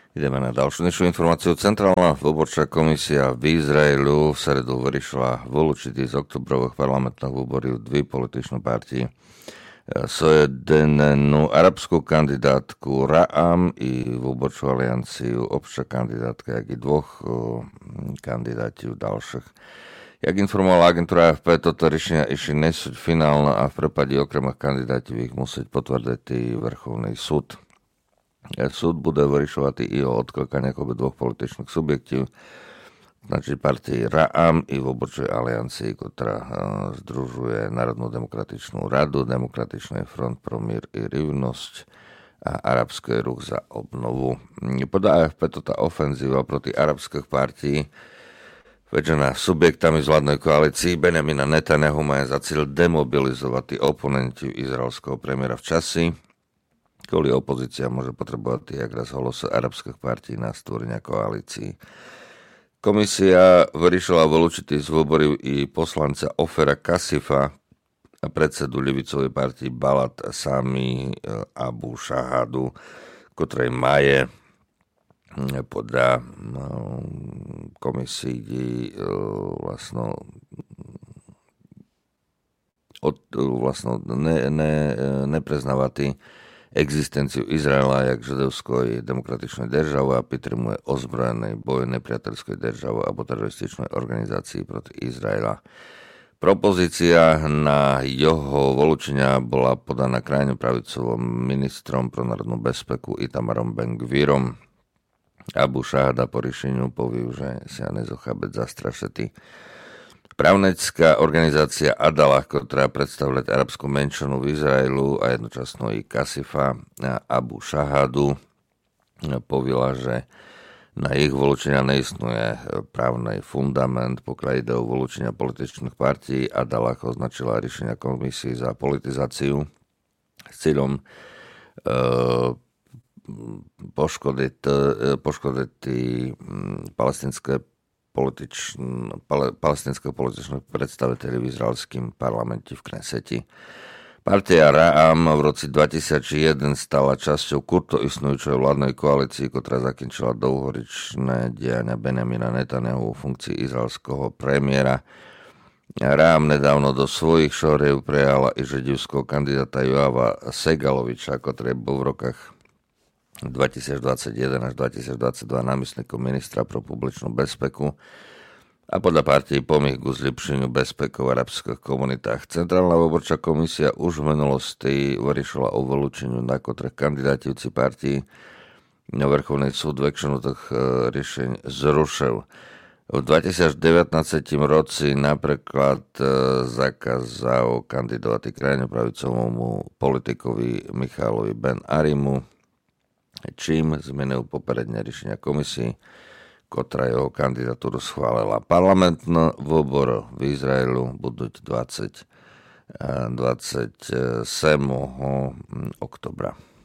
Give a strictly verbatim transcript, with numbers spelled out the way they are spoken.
Ideme na ďalšiu dnešnú informáciu. Centrálna výborčá komisia v Izraelu v sredu vyriešila vylúčiť z oktobrových parlamentných výborov dve političné partie. Sojednenú arabskú kandidátku Ra'am i výborčú alianciu obča kandidátka, jak i dvoch kandidátov ďalších. Jak informovala agentúra á ef pé, toto riešenia ešte nesú finálne a v prípade okrem kandidátov ich musieť potvrdiť i Vrchovný súd. Súd bude vyriešovať i o odklakaniach obe dvoch političných subjektov, znači partii Ra'am i Výborčej aliancii, ktorá združuje Národnú demokratičnú radu, Demokratičný front pro mír i rivnosť a Arabský ruch za obnovu. Podľa á ef pé to tá ofenzíva proti arabských partí vedená subjektami z vládnej koalícii Benjamina Netanyahu má za cieľ demobilizovať tí oponenti izraelského premiéra v časi, kvôli opozícia môže potrebovať jak raz hlas arabských partí na stvorenia koalícií. Komisia vyriešila vylúčiť z výboru i poslanca Ofera Kasifa a predsedu ľavicovej partii Balad Sami Abu Shahadu, ktorej maje podľa komisii vlastno od, vlastno ne, ne, nepreznávati existenciu Izraela jak židovskoj demokratičnej državy a підтримує ozbrojený boj nepriateľskej državy alebo terorističnej organizácii proti Izraela. Propozícia na jeho vylúčenia bola podaná krajne pravicovom ministrom pro národnú bezpeku Itamarom Ben-Gvirom. Abu Shahada po riešeniu povie, že sa nezochábeť zastrašetý. Právnická organizácia Adalah, ktorá predstavuje arabskú menšinu v Izraelu a jednočasno i Kasifa a Abu Shahadu, povila, že na ich vylúčenia neistuje právny fundament, pokiaľ ide o vylúčenia političných partí. Adalah označila riešenia komisie za politizáciu s cieľom e, poškodiť, poškodiť palestinské Političn, pale, palestinského političných predstaviteľov v izraelským parlamente v Kneseti. Partia Ra'am v roce dvetisícjeden stala časťou kurto istnujúcej vládnej koalícii, ktorá zakončila dlhoročné diania Benjamina Netanyahu v funkcii izraelského premiéra. Ra'am nedávno do svojich šoriev prijala i židovského kandidáta Joava Segaloviča, ktorý bol v rokách dvetisícdvadsaťjeden až dvetisícdvadsaťdva námestníkom ministra pro publičnú bezpeku a podľa partii pomých ku zlepšeniu bezpeku v arabských komunitách. Centrálna výborčá komisia už v minulosti vyriešila o vylúčeniu nakotrých kandidátívci partí. Vrchovný súd väčšinu tých riešení zrušil. V dvetisícdevätnásť roci napríklad zakázal kandidovať krajne pravicovému politikovi Michailovi Ben Arimu, čím zmenil popredne riešenia komisii, ktorá jeho kandidatúru schválila. Parlamentný výbor v Izraelu budú dvadsiateho oktobra.